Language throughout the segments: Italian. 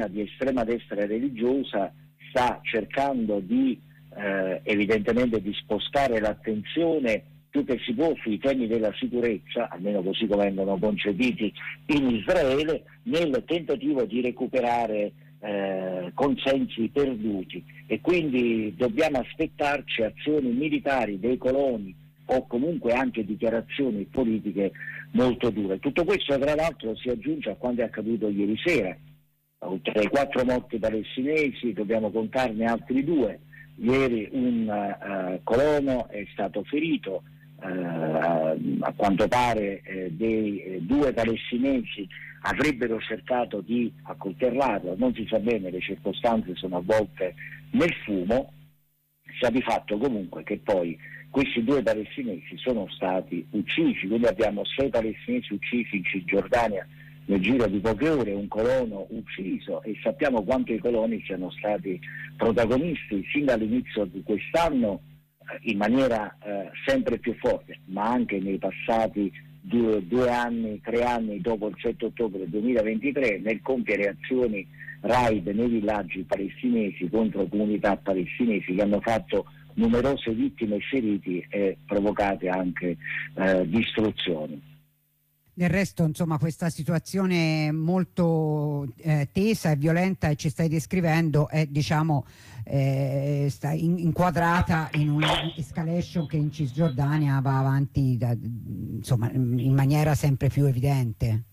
di estrema destra religiosa sta cercando di evidentemente di spostare l'attenzione più che si può sui temi della sicurezza, almeno così come vengono concepiti in Israele, nel tentativo di recuperare consensi perduti, e quindi dobbiamo aspettarci azioni militari dei coloni o comunque anche dichiarazioni politiche molto dure. Tutto questo tra l'altro si aggiunge a quanto è accaduto ieri sera. Oltre ai 4 morti palestinesi dobbiamo contarne altri 2. Ieri un colono è stato ferito, a quanto pare dei 2 palestinesi avrebbero cercato di accoltellarlo, non si sa bene, le circostanze sono avvolte nel fumo. Sta di fatto comunque che poi questi 2 palestinesi sono stati uccisi, quindi abbiamo 6 palestinesi uccisi in Cisgiordania nel giro di poche ore, un colono ucciso, e sappiamo quanto i coloni siano stati protagonisti sin dall'inizio di quest'anno in maniera sempre più forte, ma anche nei passati 2 anni, 3 anni dopo il 7 ottobre 2023, nel compiere azioni raid nei villaggi palestinesi contro comunità palestinesi che hanno fatto numerose vittime e feriti e provocate anche distruzioni. Del resto, insomma, questa situazione molto tesa e violenta che ci stai descrivendo è, diciamo, sta inquadrata in una escalation che in Cisgiordania va avanti insomma, in maniera sempre più evidente.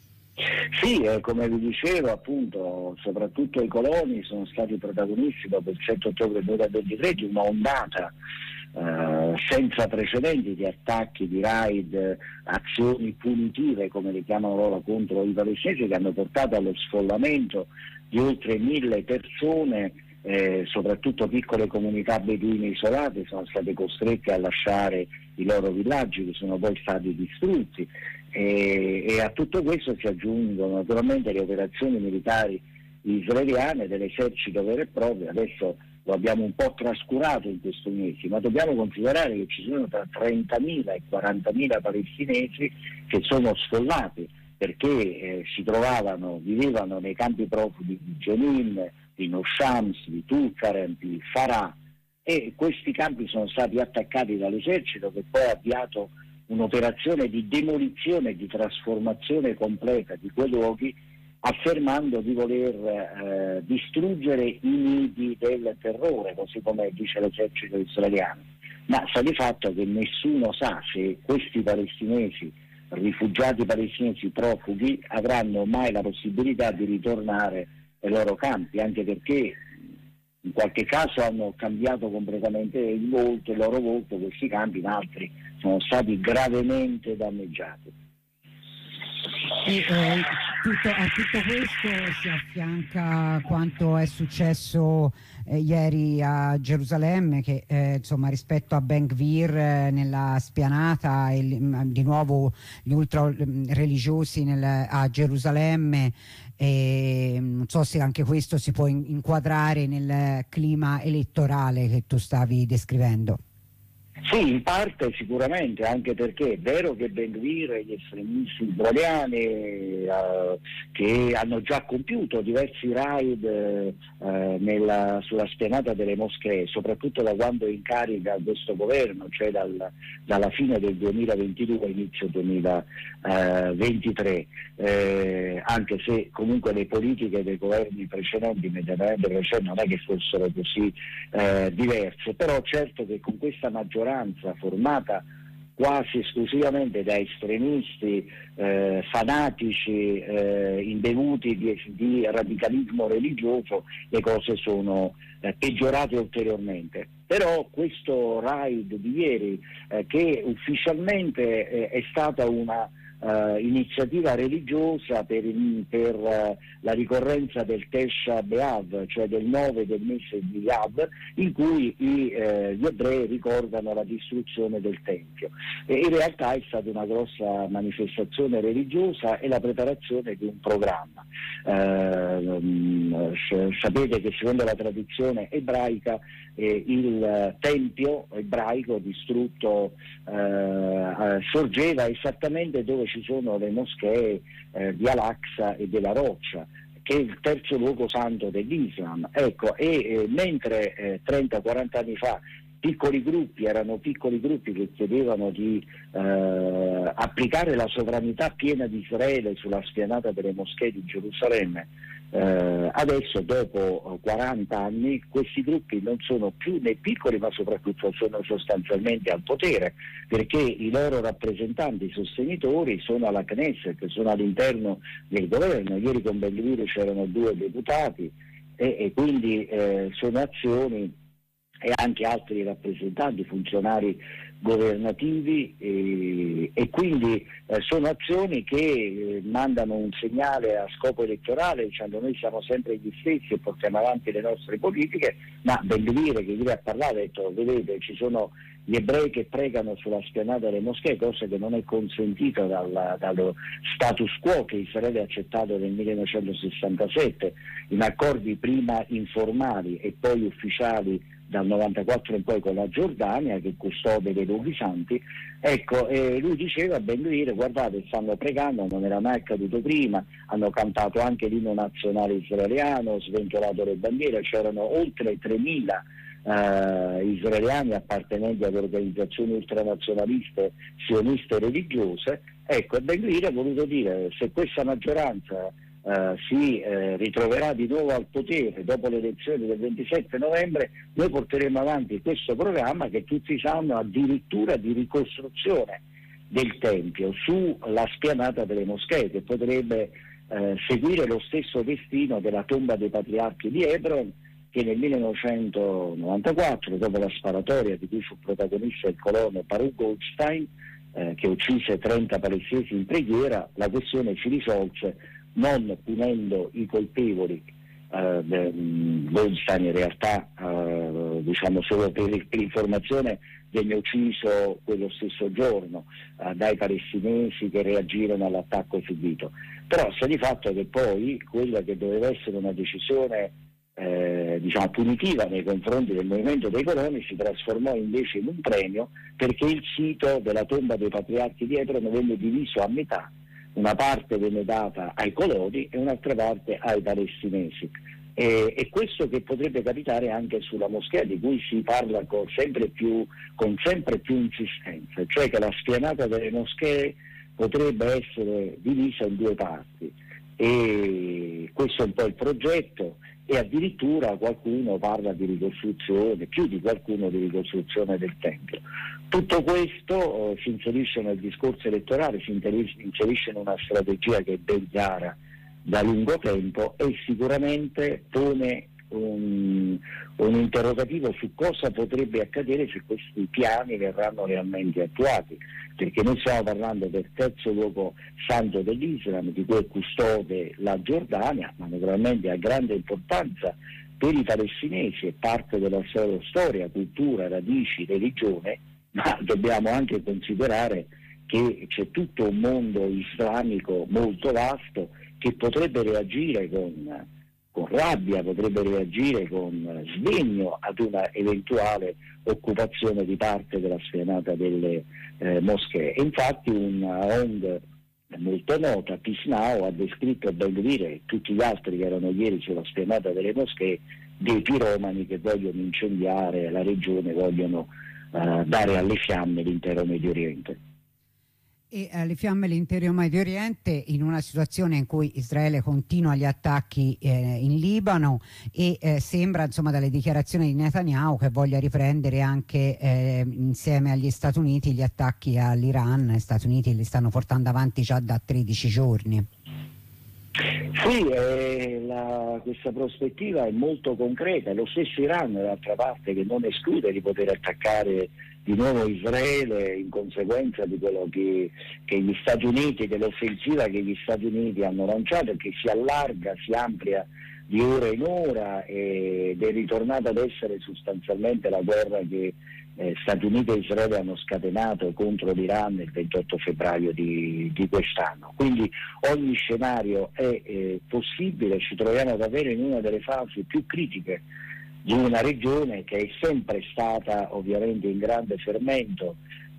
Sì, come vi dicevo, appunto, soprattutto i coloni sono stati protagonisti dopo il 7 ottobre 2023 di una ondata senza precedenti di attacchi, di raid, azioni punitive, come le chiamano loro, contro i palestinesi, che hanno portato allo sfollamento di oltre 1000 persone, soprattutto piccole comunità beduine isolate sono state costrette a lasciare i loro villaggi, che sono poi stati distrutti, e a tutto questo si aggiungono naturalmente le operazioni militari israeliane dell'esercito vero e proprio. Adesso lo abbiamo un po' trascurato in questi mesi, ma dobbiamo considerare che ci sono tra 30.000 e 40.000 palestinesi che sono sfollati perché vivevano nei campi profughi di Jenin, di Nushams, di Tulkarem, di Farah, e questi campi sono stati attaccati dall'esercito, che poi ha avviato un'operazione di demolizione e di trasformazione completa di quei luoghi, affermando di voler distruggere i nidi del terrore, così come dice l'esercito israeliano. Ma sta di fatto che nessuno sa se questi palestinesi, rifugiati palestinesi profughi, avranno mai la possibilità di ritornare ai loro campi, anche perché in qualche caso hanno cambiato completamente il loro volto questi campi, in altri sono stati gravemente danneggiati. A tutto questo si affianca quanto è successo ieri a Gerusalemme, che insomma, rispetto a Ben Gvir nella spianata e di nuovo gli ultra religiosi a Gerusalemme, non so se anche questo si può inquadrare nel clima elettorale che tu stavi descrivendo. Sì, in parte sicuramente, anche perché è vero che Ben Gvir e gli estremisti israeliani che hanno già compiuto diversi raid sulla spianata delle moschee, soprattutto da quando è in carica questo governo, cioè dalla fine del 2022 inizio 2023, anche se comunque le politiche dei governi precedenti, immediatamente precedenti, non è che fossero così diverse, però certo che con questa maggioranza formata quasi esclusivamente da estremisti fanatici imbevuti di radicalismo religioso, le cose sono peggiorate ulteriormente. Però questo raid di ieri, che ufficialmente è stata una iniziativa religiosa per la ricorrenza del Tesha B'Av, cioè del 9 del mese di Av, in cui gli ebrei ricordano la distruzione del Tempio. E in realtà è stata una grossa manifestazione religiosa e la preparazione di un programma. Sapete che secondo la tradizione ebraica il Tempio ebraico distrutto sorgeva esattamente dove ci sono le moschee di Al-Aqsa e della Roccia, che è il terzo luogo santo dell'Islam. Ecco, mentre 30-40 anni fa erano piccoli gruppi che chiedevano di applicare la sovranità piena di Israele sulla spianata delle moschee di Gerusalemme, adesso dopo 40 anni questi gruppi non sono più né piccoli, ma soprattutto sono sostanzialmente al potere, perché i loro rappresentanti, i sostenitori sono alla Knesset, sono all'interno del governo. Ieri con Ben-Gvir c'erano 2 deputati e quindi sono azioni, e anche altri rappresentanti, funzionari governativi, e quindi sono azioni che mandano un segnale a scopo elettorale, dicendo noi siamo sempre gli stessi e portiamo avanti le nostre politiche, ma Ben-Gvir, che ieri ha parlato, ha detto: vedete, ci sono gli ebrei che pregano sulla spianata delle moschee, cosa che non è consentita dallo status quo che Israele ha accettato nel 1967 in accordi prima informali e poi ufficiali dal 94 in poi con la Giordania, che custode dei luoghi santi. Ecco, lui diceva, Ben-Gvir: guardate, stanno pregando, non era mai accaduto prima, hanno cantato anche l'inno nazionale israeliano, sventolato le bandiere, c'erano oltre 3.000 israeliani appartenenti ad organizzazioni ultranazionaliste sioniste religiose. Ecco, e Ben-Gvir ha voluto dire: se questa maggioranza si ritroverà di nuovo al potere dopo le elezioni del 27 novembre, noi porteremo avanti questo programma che tutti sanno, addirittura di ricostruzione del Tempio sulla spianata delle moschee, che potrebbe seguire lo stesso destino della tomba dei patriarchi di Hebron, che nel 1994, dopo la sparatoria di cui fu protagonista il colonnello Baruch Goldstein, che uccise 30 palestinesi in preghiera, la questione si risolse non punendo i colpevoli. Goldstein in realtà, diciamo solo per informazione, venne ucciso quello stesso giorno dai palestinesi che reagirono all'attacco subito. Però sta di fatto che poi quella che doveva essere una decisione diciamo punitiva nei confronti del movimento dei coloni si trasformò invece in un premio, perché il sito della tomba dei patriarchi di Hebron venne diviso a metà. Una parte venne data ai coloni e un'altra parte ai palestinesi, e questo che potrebbe capitare anche sulla moschea, di cui si parla con sempre più insistenza, cioè che la spianata delle moschee potrebbe essere divisa in 2 parti, e questo è un po' il progetto, e addirittura qualcuno parla di ricostruzione, più di qualcuno, di ricostruzione del Tempio. Tutto questo si inserisce nel discorso elettorale, si inserisce in una strategia che è ben chiara da lungo tempo, e sicuramente pone un interrogativo su cosa potrebbe accadere se questi piani verranno realmente attuati, perché noi stiamo parlando del terzo luogo santo dell'Islam, di cui è custode la Giordania, ma naturalmente ha grande importanza per i palestinesi, è parte della loro storia, cultura, radici, religione, ma dobbiamo anche considerare che c'è tutto un mondo islamico molto vasto che potrebbe reagire con rabbia, potrebbe reagire con sdegno ad una eventuale occupazione di parte della spianata delle moschee. E infatti una ONG molto nota, Peace Now, ha descritto Ben-Gvir e tutti gli altri che erano ieri sulla spianata delle moschee dei piromani che vogliono incendiare la regione, vogliono dare alle fiamme l'intero Medio Oriente. E le fiamme l'intero Medio Oriente in una situazione in cui Israele continua gli attacchi in Libano, e sembra, insomma, dalle dichiarazioni di Netanyahu, che voglia riprendere anche insieme agli Stati Uniti gli attacchi all'Iran. Gli Stati Uniti li stanno portando avanti già da 13 giorni. Sì, questa prospettiva è molto concreta. Lo stesso Iran, d'altra parte, che non esclude di poter attaccare di nuovo Israele in conseguenza di quello che gli Stati Uniti, dell'offensiva che gli Stati Uniti hanno lanciato, che si allarga, si amplia di ora in ora, ed è ritornata ad essere sostanzialmente la guerra che Stati Uniti e Israele hanno scatenato contro l'Iran il 28 febbraio di quest'anno. Quindi ogni scenario è possibile. Ci troviamo davvero in una delle fasi più critiche di una regione che è sempre stata ovviamente in grande fermento,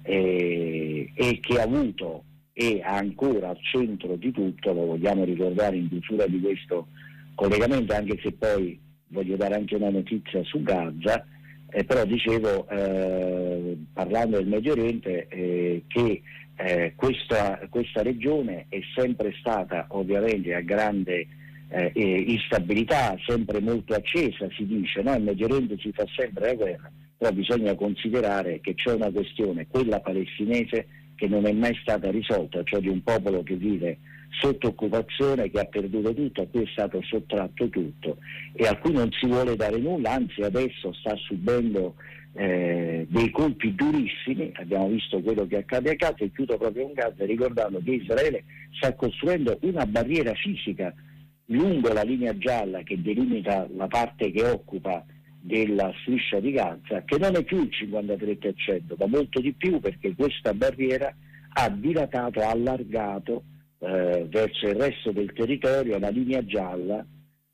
e che ha avuto e ha ancora al centro di tutto, lo vogliamo ricordare in chiusura di questo collegamento, anche se poi voglio dare anche una notizia su Gaza, però dicevo, parlando del Medio Oriente, che questa regione è sempre stata ovviamente a grande instabilità, sempre molto accesa, si dice, no? Il Medio Oriente si fa sempre la guerra, però bisogna considerare che c'è una questione, quella palestinese, che non è mai stata risolta, cioè di un popolo che vive sotto occupazione, che ha perduto tutto, a cui è stato sottratto tutto e a cui non si vuole dare nulla, anzi adesso sta subendo dei colpi durissimi. Abbiamo visto quello che accade a Gaza, e chiudo proprio con Gaza ricordando che Israele sta costruendo una barriera fisica lungo la linea gialla che delimita la parte che occupa della striscia di Gaza, che non è più il 53%, ma molto di più, perché questa barriera ha dilatato, ha allargato verso il resto del territorio la linea gialla,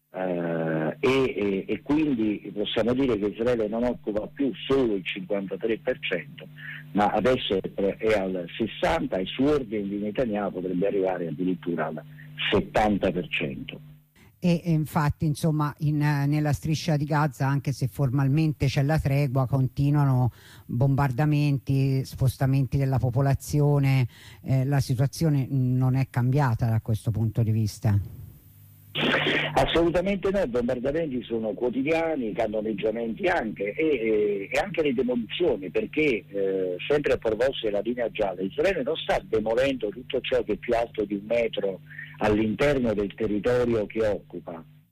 e quindi possiamo dire che Israele non occupa più solo il 53%, ma adesso è al 60% e su ordine di Netanyahu potrebbe arrivare addirittura al 70%. E infatti, insomma, nella striscia di Gaza, anche se formalmente c'è la tregua, continuano bombardamenti, spostamenti della popolazione, la situazione non è cambiata da questo punto di vista. Assolutamente no, i bombardamenti sono quotidiani, cannoneggiamenti anche, e anche le demolizioni, perché sempre a proposito della linea gialla, Israele non sta demolendo tutto ciò che è più alto di 1 metro all'interno del territorio che occupa,